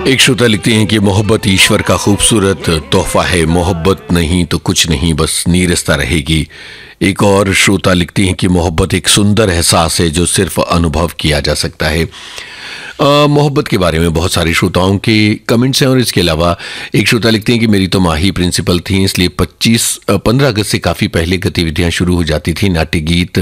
एक श्रोता लिखते हैं कि मोहब्बत ईश्वर का खूबसूरत तोहफा है, मोहब्बत नहीं तो कुछ नहीं, बस नीरसता रहेगी। एक और श्रोता लिखती हैं कि मोहब्बत एक सुंदर एहसास है जो सिर्फ अनुभव किया जा सकता है। मोहब्बत के बारे में बहुत सारे श्रोताओं के कमेंट्स हैं और इसके अलावा एक श्रोता लिखते हैं कि मेरी तो माँ ही प्रिंसिपल थी, इसलिए 15 अगस्त से काफ़ी पहले गतिविधियाँ शुरू हो जाती थी। नाट्य, गीत,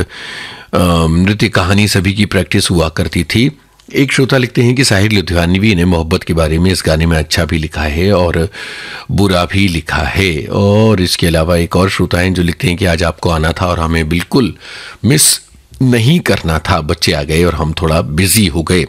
नृत्य, कहानी सभी की प्रैक्टिस हुआ करती थी। एक श्रोता लिखते हैं कि साहिर लुधियानवी ने मोहब्बत के बारे में इस गाने में अच्छा भी लिखा है और बुरा भी लिखा है। और इसके अलावा एक और श्रोता हैं जो लिखते हैं कि आज आपको आना था और हमें बिल्कुल मिस नहीं करना था, बच्चे आ गए और हम थोड़ा बिजी हो गए।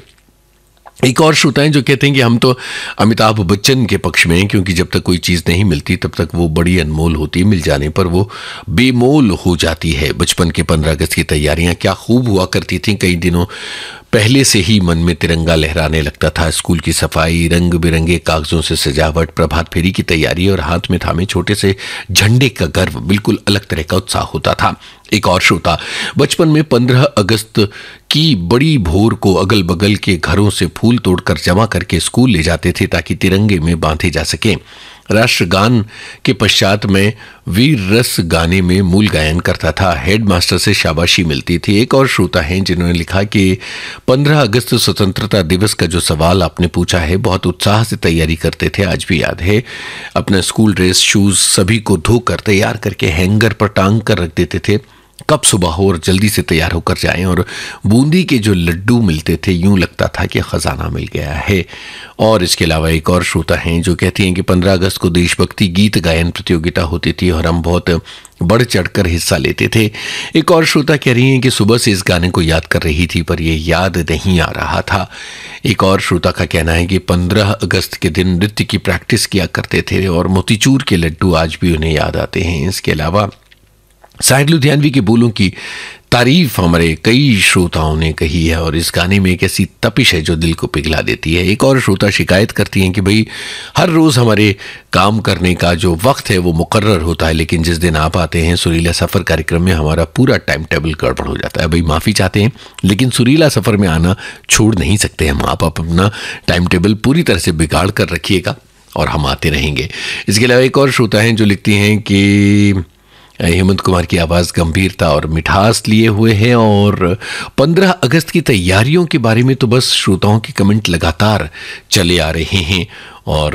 एक और श्रोता हैं जो कहते हैं कि हम तो अमिताभ बच्चन के पक्ष में हैं, क्योंकि जब तक कोई चीज़ नहीं मिलती तब तक वो बड़ी अनमोल होती है, मिल जाने पर वो बेमोल हो जाती है। बचपन के 15 अगस्त की तैयारियां क्या खूब हुआ करती थीं। कई दिनों पहले से ही मन में तिरंगा लहराने लगता था। स्कूल की सफाई, रंग बिरंगे कागजों से सजावट, प्रभात फेरी की तैयारी और हाथ में थामे छोटे से झंडे का गर्व, बिल्कुल अलग तरह का उत्साह होता था। एक और श्रोता, बचपन में 15 अगस्त की बड़ी भोर को अगल बगल के घरों से फूल तोड़कर जमा करके स्कूल ले जाते थे ताकि तिरंगे में बांधे जा सके। राष्ट्रगान के पश्चात में वीर रस गाने में मूल गायन करता था। हेडमास्टर से शाबाशी मिलती थी। एक और श्रोता हैं जिन्होंने लिखा कि 15 अगस्त स्वतंत्रता दिवस का जो सवाल आपने पूछा है, बहुत उत्साह से तैयारी करते थे, आज भी याद है। अपना स्कूल ड्रेस, शूज सभी को धोकर तैयार करके हैंगर पर टांग कर रख देते थे। कब सुबह हो और जल्दी से तैयार होकर जाएं, और बूंदी के जो लड्डू मिलते थे यूं लगता था कि खजाना मिल गया है। और इसके अलावा एक और श्रोता हैं जो कहती हैं कि 15 अगस्त को देशभक्ति गीत गायन प्रतियोगिता होती थी और हम बहुत बढ़ चढ़कर हिस्सा लेते थे। एक और श्रोता कह रही हैं कि सुबह से इस गाने को याद कर रही थी पर यह याद नहीं आ रहा था। एक और श्रोता का कहना है कि 15 अगस्त के दिन नृत्य की प्रैक्टिस किया करते थे और मोतीचूर के लड्डू आज भी उन्हें याद आते हैं। इसके अलावा साहिर लुधियानवी के बोलों की तारीफ हमारे कई श्रोताओं ने कही है और इस गाने में एक ऐसी तपिश है जो दिल को पिघला देती है। एक और श्रोता शिकायत करती हैं कि भाई हर रोज़ हमारे काम करने का जो वक्त है वो मुकर्रर होता है, लेकिन जिस दिन आप आते हैं सुरीला सफ़र कार्यक्रम में हमारा पूरा टाइम टेबल गड़बड़ हो जाता है। भाई माफ़ी चाहते हैं, लेकिन सुरीला सफ़र में आना छोड़ नहीं सकते हम। आप अपना टाइम टेबल पूरी तरह से बिगाड़ कर रखिएगा और हम आते रहेंगे। इसके अलावा एक और श्रोता हैं जो लिखती हैं कि हेमंत कुमार की आवाज़ गंभीरता और मिठास लिए हुए है और 15 अगस्त की तैयारियों के बारे में तो बस श्रोताओं के कमेंट लगातार चले आ रहे हैं और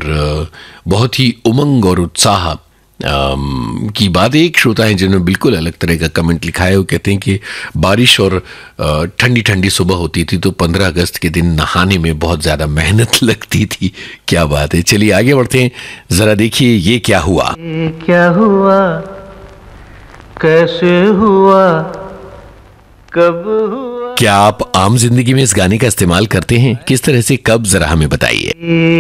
बहुत ही उमंग और उत्साह की बात। एक श्रोता है जिन्होंने बिल्कुल अलग तरह का कमेंट लिखा है। वो कहते हैं कि बारिश और ठंडी ठंडी सुबह होती थी तो 15 अगस्त के दिन नहाने में बहुत ज़्यादा मेहनत लगती थी। क्या बात है। चलिए आगे बढ़ते हैं, ज़रा देखिए ये क्या हुआ। क्या हुआ, कैसे हुआ, कब हुआ। क्या आप आम जिंदगी में इस गाने का इस्तेमाल करते हैं? किस तरह से, कब, जरा हमें बताइए।